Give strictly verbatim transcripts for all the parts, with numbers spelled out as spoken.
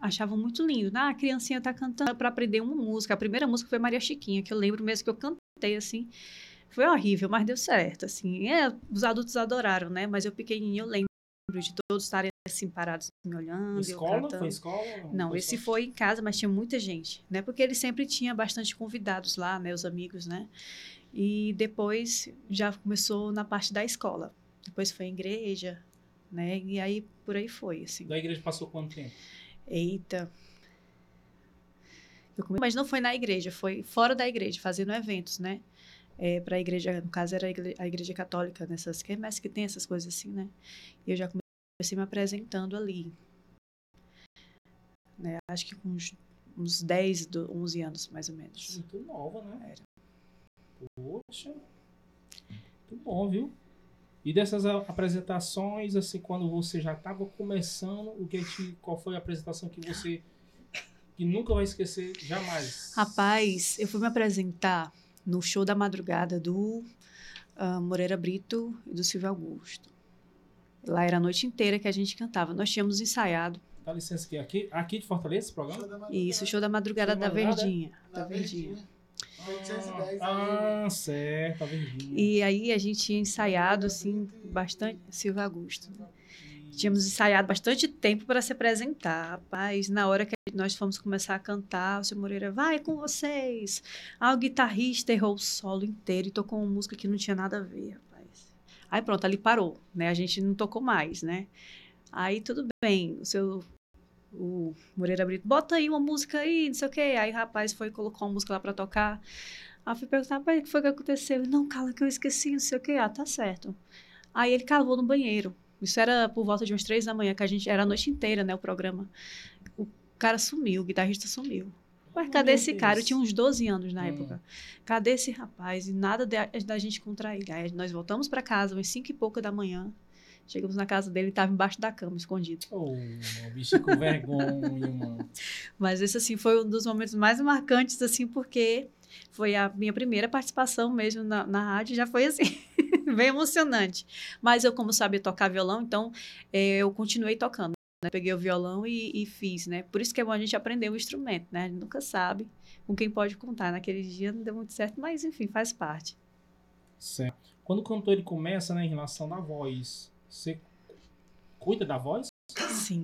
achavam muito lindo. Ah, a criancinha tá cantando para aprender uma música. A primeira música foi Maria Chiquinha, que eu lembro mesmo que eu cantei, assim. Foi horrível, mas deu certo, assim. É, os adultos adoraram, né? Mas eu pequenininha, eu lembro de todos estarem assim parados me olhando, Escola? eu cantando. Foi escola? Não, foi esse só... foi em casa, mas tinha muita gente, né? Porque ele sempre tinha bastante convidados lá, né? Os amigos, né? E depois já começou na parte da escola. Depois foi em igreja, né? E aí por aí foi, assim. Da igreja passou quanto tempo? Eita. Eu come... Mas não foi na igreja, foi fora da igreja, fazendo eventos, né? É, para a igreja, no caso era a igreja, a igreja católica, nessas quermesses que tem essas coisas assim, né? E eu já comecei me apresentando ali, né? Acho que com uns, uns dez, onze anos, mais ou menos. Muito nova, né? Era. Poxa, muito bom, viu? E dessas apresentações, assim, quando você já estava começando, o que te, qual foi a apresentação que você que nunca vai esquecer jamais? Rapaz, eu fui me apresentar no show da madrugada do uh, Moreira Brito e do Silvio Augusto. Lá era a noite inteira que a gente cantava. Nós tínhamos ensaiado. Dá licença aqui. Aqui, aqui de Fortaleza, esse programa? Isso, o show da madrugada da Verdinha. É? Da Verdinha. Ah, ah, certo, a Verdinha. E aí a gente tinha ensaiado, assim, bastante... Silvio Augusto. Né? Tínhamos ensaiado bastante tempo para se apresentar. Rapaz, na hora que nós fomos começar a cantar, o seu Moreira, vai com vocês. Ah, o guitarrista errou o solo inteiro e tocou uma música que não tinha nada a ver, rapaz. Aí pronto, ali parou, né? A gente não tocou mais, né? Aí tudo bem, o seu... O Moreira Brito, bota aí uma música aí, não sei o quê. Aí o rapaz foi e colocou uma música lá para tocar. Aí eu fui perguntar, mas o que foi que aconteceu? Não, cala que eu esqueci, não sei o quê. Ah, tá certo. Aí ele cavou no banheiro. Isso era por volta de umas três da manhã, que a gente era a noite inteira, né, o programa. O cara sumiu, o guitarrista sumiu. Mas cadê esse cara? Eu tinha uns doze anos na hum. época. Cadê esse rapaz? E nada de, da gente contra ele. Aí nós voltamos para casa, umas cinco e pouca da manhã. Chegamos na casa dele, ele estava embaixo da cama, escondido. Oh, o bicho com vergonha, mano. Mas esse, assim, foi um dos momentos mais marcantes, assim, porque foi a minha primeira participação mesmo na, na rádio, já foi assim, bem emocionante. Mas eu, como sabia tocar violão, então é, eu continuei tocando, né? Peguei o violão e, e fiz, né? Por isso que é bom a gente aprender o instrumento, né? A gente nunca sabe com quem pode contar. Naquele dia não deu muito certo, mas enfim, faz parte. Certo. Quando o cantor ele começa, né, em relação da voz, você cuida da voz? Sim.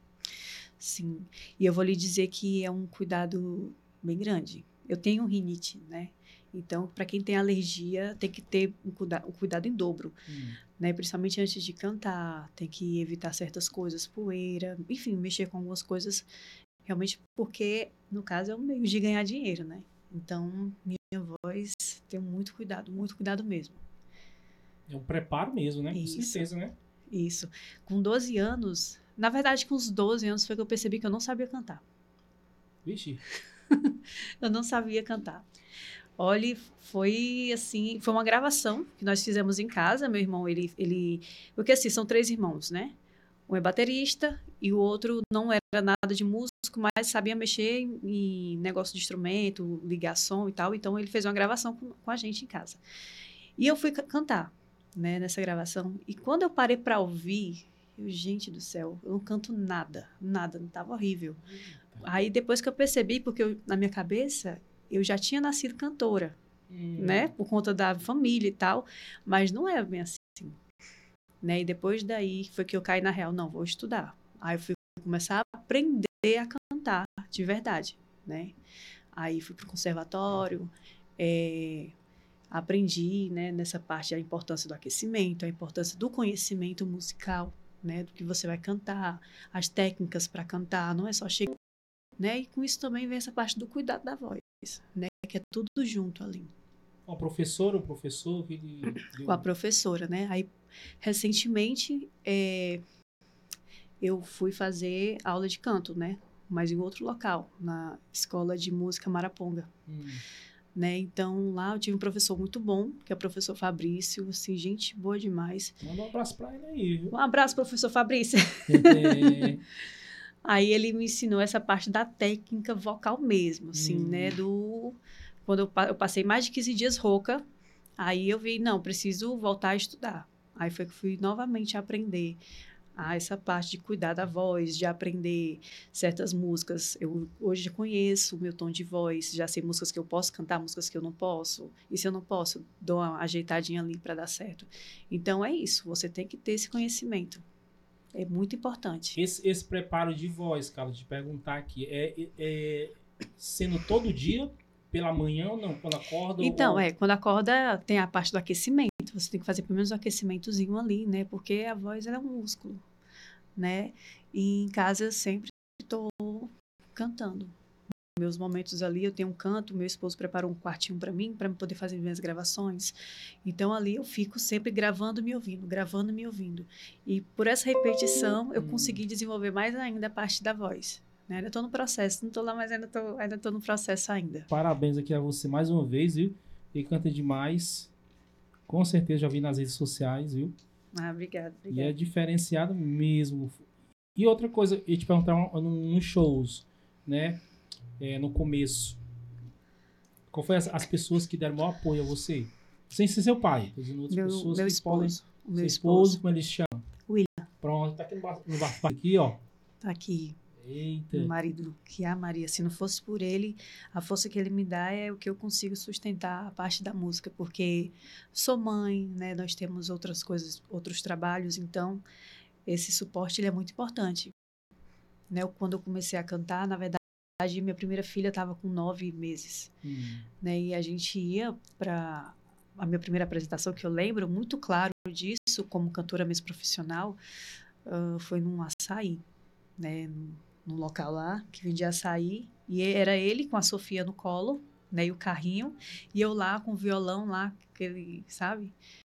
Sim. E eu vou lhe dizer que é um cuidado bem grande. Eu tenho rinite, né? Então, para quem tem alergia, tem que ter um, cuida um cuidado em dobro, hum. né? Principalmente antes de cantar, tem que evitar certas coisas, poeira, enfim, mexer com algumas coisas, realmente porque, no caso, é um meio de ganhar dinheiro, né? Então, minha voz, tenho muito cuidado, muito cuidado mesmo. É um preparo mesmo, né? Com Isso, certeza, né? Isso. Com doze anos, na verdade, com uns doze anos foi que eu percebi que eu não sabia cantar. Vixe. Eu não sabia cantar. Olha, foi assim, foi uma gravação que nós fizemos em casa, meu irmão, ele, ele, porque assim, são três irmãos, né? Um é baterista e o outro não era nada de músico, mas sabia mexer em, em negócio de instrumento, ligar som e tal, então ele fez uma gravação com, com a gente em casa. E eu fui cantar, né, nessa gravação, e quando eu parei para ouvir, eu, gente do céu, eu não canto nada, nada, não tava horrível. Aí depois que eu percebi, porque eu, na minha cabeça, eu já tinha nascido cantora, hum. né? Por conta da família e tal, mas não era bem assim, né? E depois daí foi que eu caí na real, não, vou estudar. Aí eu fui começar a aprender a cantar de verdade, né? Aí fui pro conservatório, é, aprendi, né, nessa parte a importância do aquecimento, a importância do conhecimento musical, né? Do que você vai cantar, as técnicas para cantar, não é só chegar, né? E com isso também vem essa parte do cuidado da voz, né? Que é tudo junto ali. A professora, o professor que ele... Com a professora, né? Aí, recentemente, é, eu fui fazer aula de canto, né? Mas em outro local, na Escola de Música Maraponga. Hum. Né? Então, lá eu tive um professor muito bom, que é o professor Fabrício, assim, gente boa demais. Manda um abraço pra ele aí, viu? Um abraço, professor Fabrício. É. Aí ele me ensinou essa parte da técnica vocal mesmo, assim, hum. né? Do... Quando eu, eu passei mais de quinze dias rouca, aí eu vi, não, preciso voltar a estudar. Aí foi que fui novamente aprender a essa parte de cuidar da voz, de aprender certas músicas. Eu hoje conheço o meu tom de voz, já sei músicas que eu posso cantar, músicas que eu não posso. E se eu não posso, dou uma ajeitadinha ali para dar certo. Então, é isso. Você tem que ter esse conhecimento. É muito importante. Esse, esse preparo de voz, cara, de perguntar aqui, é, é, é sendo todo dia, pela manhã ou não? Quando acorda? Então, ou... é, quando acorda, tem a parte do aquecimento. Você tem que fazer pelo menos um aquecimentozinho ali, né? Porque a voz ela é um músculo, né? E em casa eu sempre estou cantando. Meus momentos ali, eu tenho um canto, meu esposo preparou um quartinho para mim, para poder fazer minhas gravações. Então, ali eu fico sempre gravando e me ouvindo, gravando e me ouvindo. E por essa repetição, eu consegui desenvolver mais ainda a parte da voz. Né? Ainda estou no processo, não estou lá, mas ainda estou ainda tô no processo ainda. Parabéns aqui a você mais uma vez, viu? E canta demais. Com certeza já vi nas redes sociais, viu? Ah, obrigada, obrigada. E é diferenciado mesmo. E outra coisa, eu ia te perguntar nos shows, né? É, no começo. Qual foi as, as pessoas que deram maior apoio a você? Sem ser seu pai. Dizendo outras Meu, pessoas meu que esposo. podem... O meu seu esposo. esposo, como eles chamam? William. Pronto, tá aqui no bar, no bar aqui, ó. Tá aqui. Eita. Meu marido, que é a Maria. Se não fosse por ele, a força que ele me dá é o que eu consigo sustentar a parte da música, porque sou mãe, né? Nós temos outras coisas, outros trabalhos, então esse suporte ele é muito importante. Né? Quando eu comecei a cantar, na verdade, minha primeira filha estava com nove meses. Hum. Né? E a gente ia para a minha primeira apresentação, que eu lembro muito claro disso, como cantora mesmo profissional, uh, foi num açaí, né? Num local lá, que vendia açaí, e era ele com a Sofia no colo, né, e o carrinho, e eu lá com o violão lá, aquele, sabe?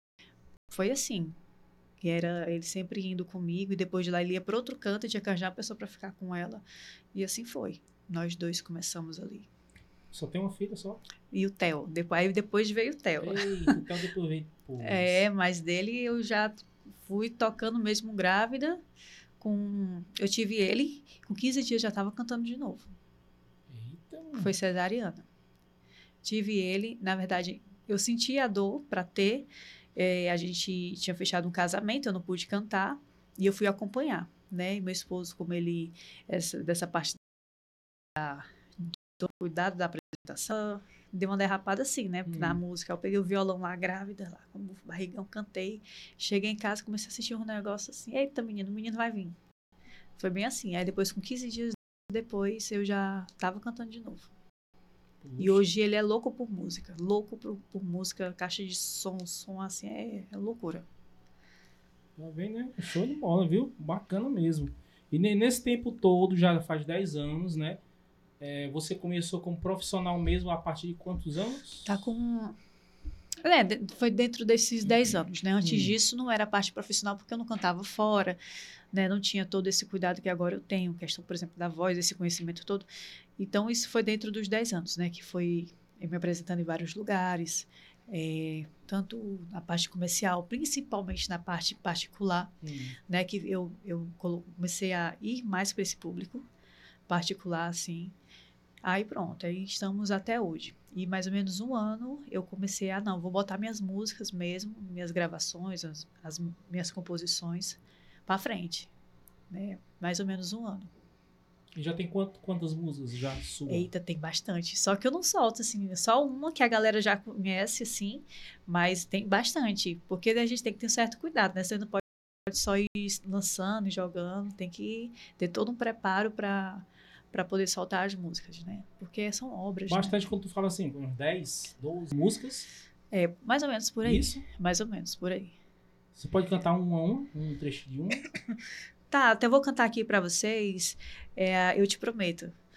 Foi assim, que era ele sempre indo comigo, e depois de lá ele ia para outro canto, e tinha que arranjar a pessoa para ficar com ela, e assim foi. Nós dois começamos ali. Só tem uma filha só? E o Theo, depois, aí depois veio o Theo. Ei, o Theo depois veio depois. É, mas dele eu já fui tocando mesmo grávida. Com, eu tive ele, com quinze dias já estava cantando de novo. Eita. Foi cesariana. Tive ele, na verdade, eu senti a dor para ter. É, a gente tinha fechado um casamento, eu não pude cantar, e eu fui acompanhar, né? E meu esposo, como ele, essa, dessa parte da, do cuidado da apresentação, deu uma derrapada assim, né? Hum. Na música. Eu peguei o violão lá, grávida, lá, com o barrigão, cantei. Cheguei em casa, comecei a assistir um negócio assim. Eita, menino, o menino vai vir. Foi bem assim. Aí depois, com quinze dias depois, eu já tava cantando de novo. Puxa. E hoje ele é louco por música. Louco por, por música, caixa de som, som assim, é, é loucura. Tá vendo, né? Show de bola, viu? Bacana mesmo. E nesse tempo todo, já faz dez anos, né? É, você começou como profissional mesmo a partir de quantos anos? Tá com... É, foi dentro desses dez anos, né? Antes hum. disso, não era a parte profissional, porque eu não cantava fora, né? Não tinha todo esse cuidado que agora eu tenho, questão, por exemplo, da voz, esse conhecimento todo. Então, isso foi dentro dos dez anos, né? Que foi me apresentando em vários lugares, é, tanto na parte comercial, principalmente na parte particular, hum. né? Que eu, eu comecei a ir mais para esse público particular, assim. Aí pronto, aí estamos até hoje. E mais ou menos um ano eu comecei a, não, vou botar minhas músicas mesmo, minhas gravações, as, as minhas composições para frente. Né? Mais ou menos um ano. E já tem quant, quantas músicas já suas? Eita, tem bastante. Só que eu não solto, assim, só uma que a galera já conhece, assim, mas tem bastante. Porque a gente tem que ter um certo cuidado, né? Você não pode só ir lançando e jogando, tem que ter todo um preparo para... para poder soltar as músicas, né? Porque são obras, bastante, né? Quando tu fala assim, uns dez, doze músicas? É, mais ou menos por aí. Isso? Mais ou menos por aí. Você pode cantar um a um, um trecho de um? Tá, até vou cantar aqui para vocês, é, Eu Te Prometo.